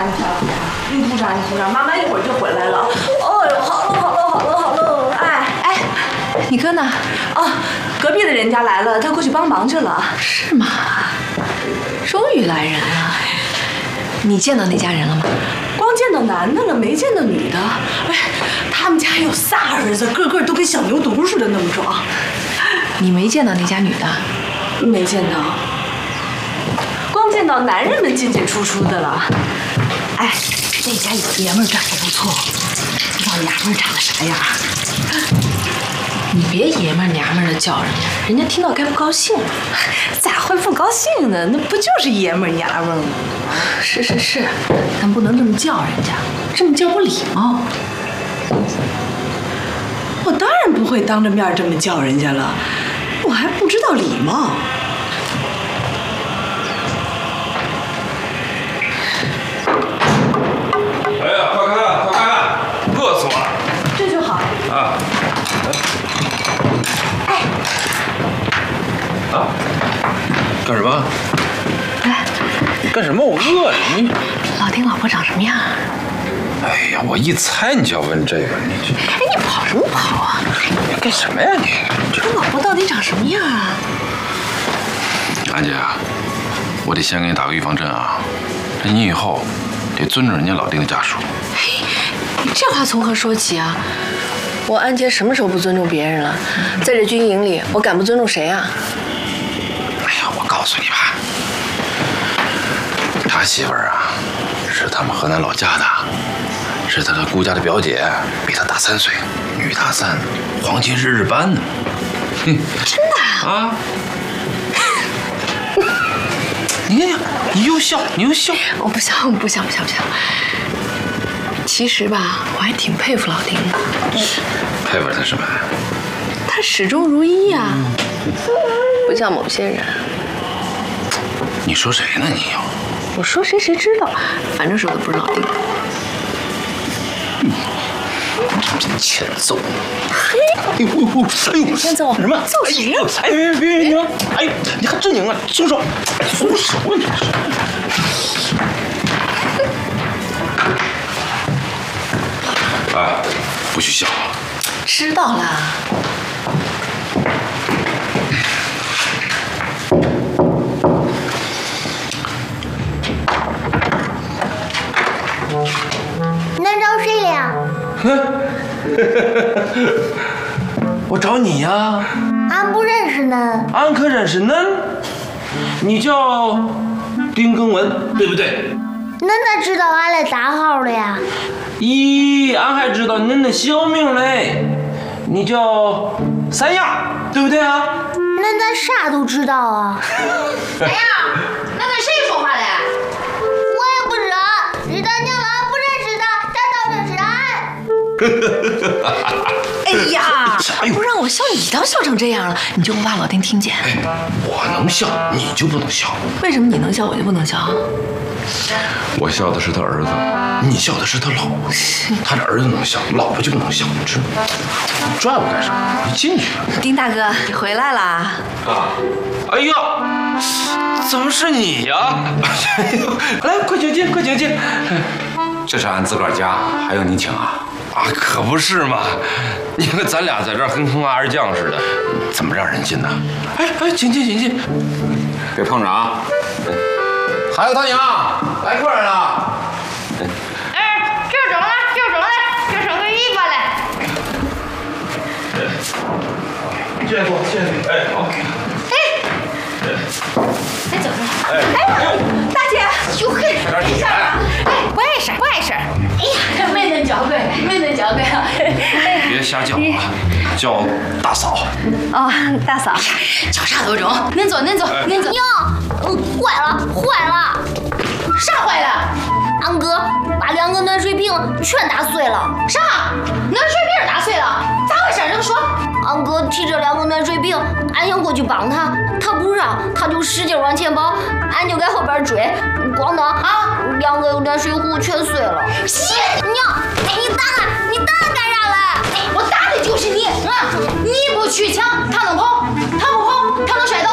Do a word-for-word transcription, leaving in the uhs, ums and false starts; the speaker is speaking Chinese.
你跳一下，你鼓掌，你鼓掌，妈妈一会儿就回来了。哦呦，好了好了好了好了，哎哎， 你哥呢？ 哦，隔壁的人家来了，他过去帮忙去了。 是吗？终于来人了。你见到那家人了吗？ 光见到男的了，没见到女的。哎，他们家有仨儿子，个个都跟小牛犊似的那么壮。 你没见到那家女的？ 没见到，光见到男人们进进出出的了。哎，那家有爷们儿长得不错，不知道娘们儿长得啥样。 你别爷们儿娘们儿的叫人家，人家听到该不高兴。 咋会不高兴呢？那不就是爷们儿娘们儿吗？ 是是是，但不能这么叫人家，这么叫不礼貌。 我当然不会当着面这么叫人家了，我还不知道礼貌。 哎呀，快看快看，饿死我了！ 这就好。 啊。 哎。 啊？干什么？ 哎， 你干什么？我饿了。你老丁老婆长什么样？ 哎呀，我一猜你就要问这个，你这…… 哎，你跑什么跑啊？ 你干什么呀你？ 这老婆到底长什么样啊？ 安姐啊，我得先给你打个预防针啊，这你以后得尊重人家老丁的家属。 嘿，你这话从何说起啊？我安杰什么时候不尊重别人了？在这军营里，我敢不尊重谁啊？ 哎呀，我告诉你吧，他媳妇儿啊，是他们河南老家的，是他的姑家的表姐，比他大三岁，女大三，黄金日日班呢。哼， 真的啊？你看，你又笑，你又笑。 我不笑，不笑，不笑，不笑。其实吧，我还挺佩服老丁的。 佩服他什么？ 他始终如一啊，不像某些人。 你说谁呢？你又？ 我说谁谁知道，反正说的不是老丁。 真欠揍！ 嘿， 哎呦哎呦！ 欠揍什么？ 揍谁呀？ 哎别别别别！哎呦，你还真拧啊！松手！松手啊你！哎，不许笑！ 知道了。 能找谁呀？ 我找你呀。 俺不认识呢。 俺可认识恁，你叫丁耕文，对不对？ 恁咋知道俺的大号了呀？ 咦，俺还知道恁的小名嘞，你叫三亚，对不对啊？ 恁咋啥都知道啊？ 三亚，那跟谁说话嘞？ 我也不知道，知道娘了，不认识他，他倒认识俺。 哎呀，不让我笑，你倒笑成这样了，你就不怕老丁听见？ 哎，我能笑，你就不能笑。 为什么你能笑，我就不能笑？ 我笑的是他儿子，你笑的是他老婆。他的儿子能笑，老婆就不能笑，你知道吗？你拽我干啥？你进去。 丁大哥，你回来啦！ 啊！哎呀，怎么是你呀？来，快请进，快请进。 这是俺自个儿家，还用你请啊？ 啊，可不是嘛！你看咱俩在这儿跟坑二将似的， 怎么让人进呢？ 哎哎，请进，请进， 别碰着啊！还有他娘，来客人了。 哎，就整了，就整了，就剩个一个了。 谢谢叔，谢谢你。哎，好。 哎，来走着。 哎， 哎，大姐，哟嘿，没事吧？哎，不碍事，不碍事。哎呀，没恁娇贵，没恁娇贵。 别瞎叫啊，叫大嫂。 哦，大嫂， 叫啥都中。恁坐，恁坐，恁坐。 娘，嗯，坏了，坏了！ 啥坏了？ 俺哥把两个暖水瓶全打碎了。 啥？暖水瓶打碎了？咋回事？能说？ 俺哥提着两个暖水瓶，俺想过去帮他，他不让，他就使劲往前跑，俺就在后边追，咣当啊，两个暖水壶全碎了。娘，你打俺，你打俺干啥嘞？ 我打的就是你啊！你不去抢，他能跑？他不跑，他能摔倒？